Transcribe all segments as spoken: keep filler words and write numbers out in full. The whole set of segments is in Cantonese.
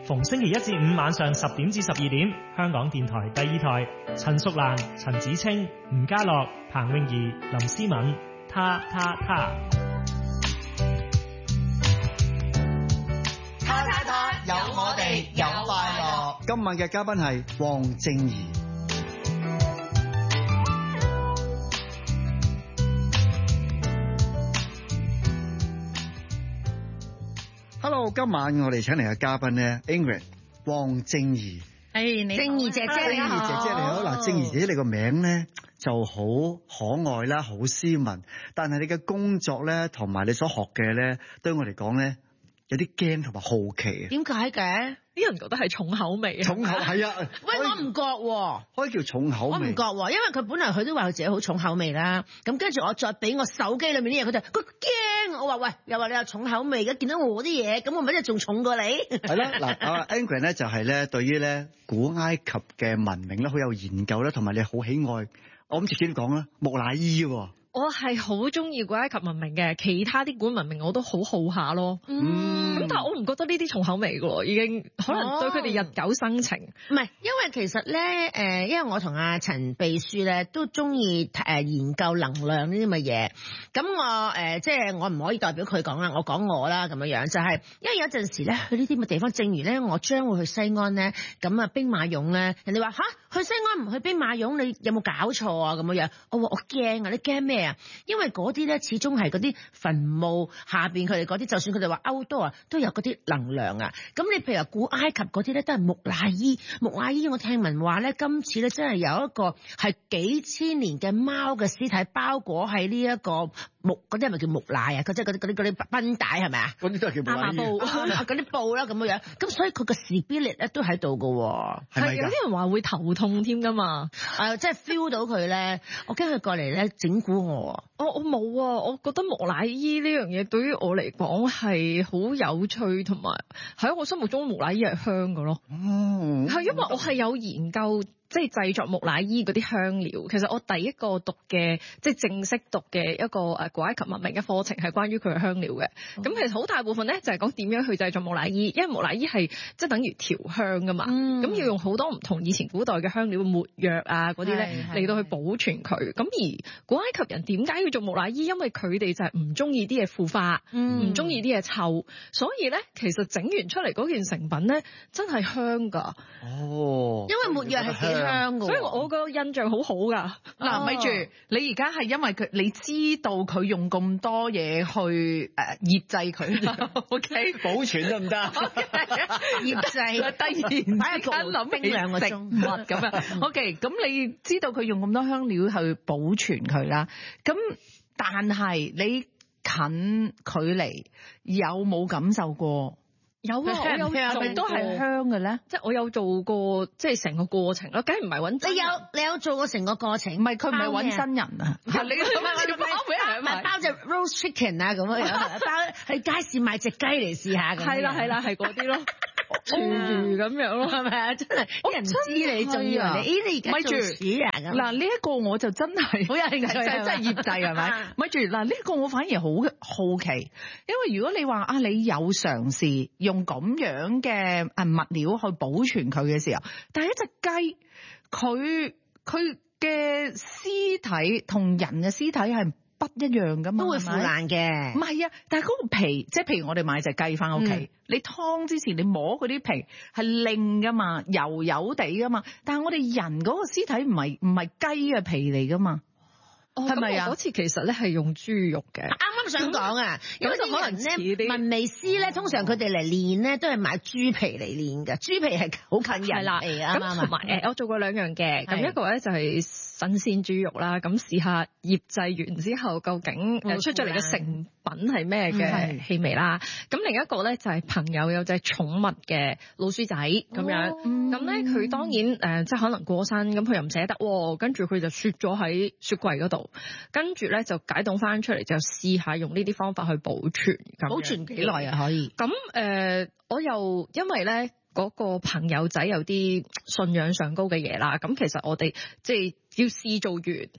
逢星期一至五晚上十點至十二點，香港電台第二台，陳淑蘭、陳子清、吳家樂、彭詠儀、林思敏，他他他。 他他他，有我哋，有快樂。 今晚嘅嘉賓係黃靜怡。Hello， 今晚我哋請嚟嘅嘉賓咧 ，Ingrid 黃靜怡。 誒，你靜怡姐姐你好。 靜怡姐姐你好。嗱，靜怡姐姐你個名咧就好可愛啦，好斯文，但係你嘅工作咧同埋你所學嘅咧，對我嚟講咧有啲驚同埋好奇啊。 點解嘅？ 啲人覺得係重口味啊！ 重口係啊， 喂，我唔覺喎， 可以叫重口味。 我唔覺喎，因為佢本來佢都話佢自己好重口味啦。咁跟住我再俾我手機裏面啲嘢，佢就佢驚。我話喂，又話你有重口味，而家見到我啲嘢，咁我咪即係仲重過你？ 係啦，嗱，阿 Ingrid 咧就係咧對於咧古埃及嘅文明咧好有研究啦，同埋你好喜愛，我諗直接講啦，木乃伊喎。 我係好中意古埃及文明嘅，其他啲古文明我都好好下咯。 嗯， 咁但係我唔覺得呢啲重口味嘅喎，已經可能對佢哋日久生情。 唔係，因為其實咧，誒，因為我同阿陳秘書咧都中意誒研究能量呢啲咁嘅嘢。咁我誒即係我唔可以代表佢講啦，我講我啦咁樣樣，就係因為有陣時咧去呢啲咁嘅地方，正如咧我將會去西安咧，咁啊兵馬俑咧，人哋話吓去西安唔去兵馬俑，你有冇搞錯啊咁樣樣？我話我驚啊，你驚咩？因為嗰啲咧始終係嗰啲墳墓下邊佢哋嗰啲，就算佢哋話歐多啊，都有嗰啲能量啊。咁你譬如話古埃及嗰啲咧，都係木乃伊。木乃伊我聽聞話咧，今次咧真係有一個係幾千年嘅貓嘅屍體包裹喺呢一個木嗰啲係咪叫木乃啊？佢即係嗰啲嗰啲嗰啲繃帶係咪啊？ 嗰啲都係叫木乃伊。 布嗰啲布啦咁樣樣。咁所以佢個 spirit 咧都喺度㗎喎。 係有啲人話會頭痛添㗎嘛？ 誒，即係 feel 到佢咧，我驚佢過嚟咧整蠱我。 我我冇啊！我覺得木乃伊呢樣嘢對於我嚟講係好有趣，同埋喺我心目中木乃伊係香㗎咯。 哦， 係因為我係有研究。即係製作木乃伊嗰啲香料，其實我第一個讀嘅即係正式讀嘅一個誒古埃及文明嘅課程係關於佢嘅香料嘅。咁、嗯、其實好大部分咧就係講點樣去製作木乃伊，因為木乃伊係即係等於調香噶嘛。咁、嗯、要用好多唔同以前古代嘅香料，沒藥啊嗰啲咧嚟到去保存佢。咁而古埃及人點解要做木乃伊？因為佢哋就係唔中意啲嘢腐化，唔中意啲嘢臭，所以咧其實整完出嚟嗰件成品咧真係香㗎。 哦， 因為沒藥係幾香。 所以我個印象好好噶。 嗱，咪住，你而家係因為佢，你知道佢用咁多嘢去誒醃製佢，OK？ 保存得唔得？ 醃製， 突然之間諗起兩個鐘物咁樣。OK，咁你知道佢用咁多香料去保存佢啦。咁但係你近距離有冇感受過？ 有啊，我有係咪都係香嘅咧？ 即係我有做過，即係成個過程咯。梗係唔係揾真人？ 你有你有做過成個過程？ 唔係佢唔係揾真人啊！係你唔係包俾人買包隻 roast chicken 啊咁樣樣，包喺街市買隻雞嚟試下咁。 係啦係啦，係嗰啲咯。廚餘咁樣咯，係咪啊？真係啲人知你，仲以為你，咦？你而家做屎啊咁。 嗱，呢一個我就真係好有興趣， 真係醃製係咪？咪住嗱，呢一個我反而好好奇，因為如果你話啊，你有嘗試用咁樣嘅誒物料去保存佢嘅時候，但係一隻雞，佢佢嘅屍體同人嘅屍體係不一樣噶嘛， 都會腐爛嘅。 唔係啊，但係嗰個皮，即係譬如我哋買隻雞翻屋企，嗯、你劏之前你摸嗰啲皮係令噶嘛，油油地噶嘛。但係我哋人嗰個屍體唔係唔係雞嘅皮嚟噶嘛，係咪啊？ 嗰次其實咧係用豬肉嘅。 啱啱想講啊，有啲可能咧紋眉師咧，通常佢哋嚟練咧都係買豬皮嚟練㗎，豬皮係好近人嚟啊。 咁同埋誒，我做過兩樣嘅，咁一個咧就係新鮮豬肉啦，咁試下醃製完之後究竟誒出咗嚟嘅成品係咩嘅氣味啦。咁另一個咧就係朋友有隻寵物嘅老鼠仔咁樣，咁咧佢當然誒即係可能過身，咁佢又唔捨得，跟住佢就雪咗喺雪櫃嗰度，跟住咧就解凍翻出嚟就試下用呢啲方法去保存。 保存幾耐啊？可以？ 咁誒、呃，我又因為咧。嗰個朋友仔有啲信仰上高嘅嘢啦，咁其實我哋即係要試做完，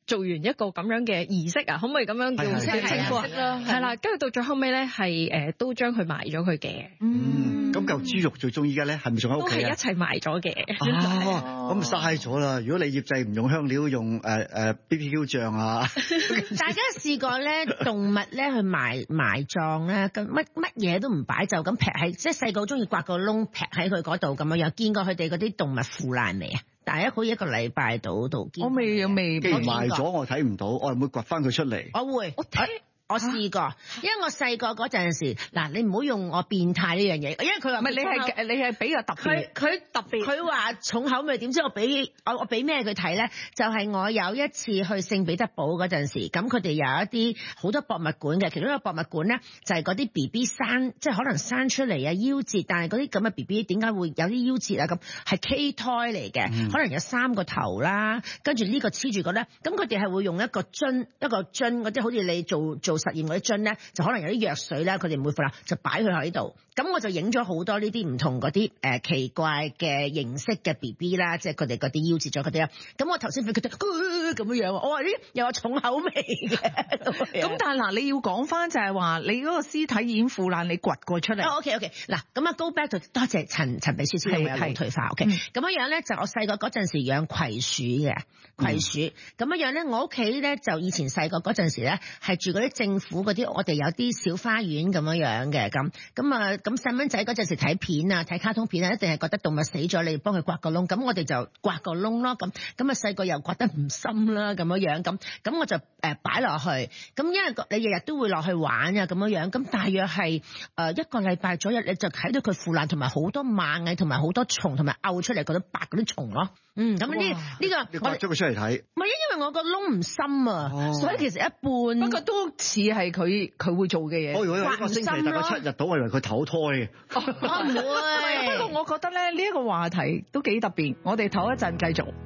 做完一個咁樣嘅儀式啊，可唔可以咁樣叫係係稱呼啊？係啦，跟住到最後尾咧係誒都將佢埋咗佢嘅。 嗯，咁嚿豬肉最終依家咧係咪仲喺都係一屋企啊？ 齊埋咗嘅。 哦，咁嘥咗啦！如果你醃製唔用香料，用誒誒 B B Q 醬啊， 大家試過咧動物咧去埋埋葬咧，咁乜乜嘢都唔擺就咁劈喺，即係細個中意刮個窿劈喺佢嗰度咁樣樣，見過佢哋嗰啲動物腐爛未啊？大約好似一個禮拜度度見。 我未未既然埋咗，我睇唔到，我係會掘翻佢出嚟。 我會， 我聽我試過，因為我細個嗰陣時，嗱你唔好用我變態呢樣嘢，因為佢話唔係你係你係比較特別。 佢佢特別，佢話重口味，點知我俾我我俾咩佢睇咧？就係、是、我有一次去聖彼得堡嗰陣時，咁佢哋有一啲好多博物館嘅，其中一個博物館咧就係嗰啲 B B 生，即係可能生出嚟啊夭折，但係嗰啲咁嘅 B B 點解會有啲夭折啊？咁係畸胎嚟嘅，嗯、可能有三個頭啦，跟住呢個黐住個咧，咁佢哋係會用一個樽一個樽嗰啲好似你做做實驗嗰啲樽咧，就可能有啲藥水咧，佢哋唔會放啦，就擺佢喺度。咁我就影咗好多呢啲唔同嗰啲誒奇怪嘅形式嘅 B B 啦，即係佢哋嗰啲夭折咗嗰啲啦。咁我頭先俾佢哋咁樣樣，我話呢又有重口味嘅。 咁但係嗱，你要講翻就係話，你嗰個屍體已經腐爛，你掘過出嚟。 哦 OK OK，嗱咁啊，go back to 多謝陳陳秘書先，有冇退化 OK？咁、嗯、樣樣咧就我細個嗰陣時養葵鼠嘅葵鼠，咁、嗯、樣樣咧我屋企咧就以前細個嗰陣時咧係住嗰啲政府嗰啲，我哋有啲小花園咁樣樣嘅咁，咁啊咁細蚊仔嗰陣時睇片啊睇卡通片啊，一定係覺得動物死咗，你幫佢刮個窿，咁我哋就刮個窿咯，咁咁啊細個又刮得唔深啦，咁樣樣咁，咁我就誒擺落去，咁因為你日日都會落去玩啊咁樣樣，咁大約係誒一個禮拜左右，你就睇到佢腐爛，同埋好多螞蟻，同埋好多蟲，同埋嘔出嚟嗰啲白嗰啲蟲咯。嗯，咁呢呢個你刮咗佢出嚟睇， 唔係因為我個窿唔深啊，哦、所以其實一半。 不過都似係佢佢會做嘅嘢。 我如果一個星期大概七日到，我以為佢投胎嘅。 我唔會。 不過我覺得咧呢一個話題都幾特別，我哋唞一陣繼續。